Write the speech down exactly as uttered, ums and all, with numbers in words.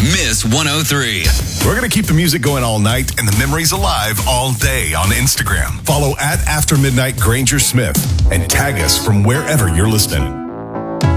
miss one oh three. We're going to keep the music going all night and the memories alive all day on Instagram. Follow at After Midnight Granger Smith and tag us from wherever you're listening.